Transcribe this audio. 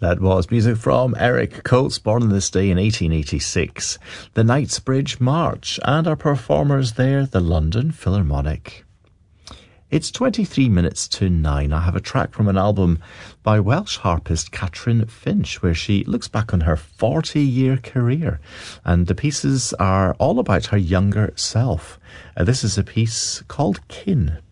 That was music from Eric Coates, born on this day in 1886, the Knightsbridge March, and our performers there, the London Philharmonic. It's 23 minutes to 9. I have a track from an album by Welsh harpist Catrin Finch, where she looks back on her 40-year career, and the pieces are all about her younger self. This is a piece called Kin.